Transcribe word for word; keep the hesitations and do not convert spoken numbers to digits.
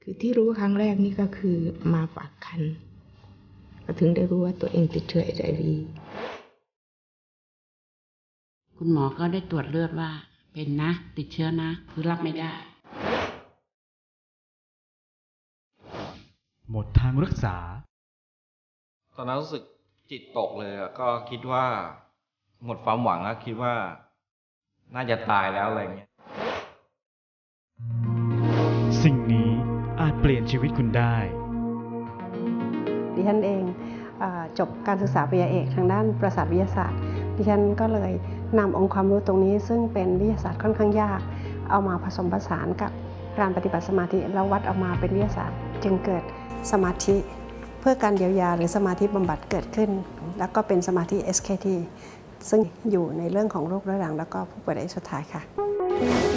คือที่รู้ครั้งแรกนี่ก็คือมาฝากคันก็ถึงได้รู้ว่าตัวเองติดเชื้อ เอช ไอ วีคุณหมอก็ได้ตรวจเลือดว่าเป็นนะติดเชื้อนะคือรับไม่ได้หมดทางรักษาตอนนั้นรู้สึกจิตตกเลยก็คิดว่าหมดความหวังแล้วคิดว่าน่าจะตายแล้วอะไรเงี้ยสิ่งนี้อาจเปลี่ยนชีวิตคุณได้ดิฉันเองจบการศึกษาปริญญาเอกทางด้านประสาทวิทยาศาสตร์ดิฉันก็เลยนำองค์ความรู้ตรงนี้ซึ่งเป็นวิทยาศาสตร์ค่อนข้างยากเอามาผสมผสานกับการปฏิบัติสมาธิแล้ววัดออกมาเป็นวิทยาศาสตร์จึงเกิดสมาธิเพื่อการเยียวยาหรือสมาธิบำบัดเกิดขึ้นแล้วก็เป็นสมาธิ เอส เค ที ซึ่งอยู่ในเรื่องของโรคเรื้อรังแล้วก็ผู้ป่วยระยะสุดท้ายค่ะ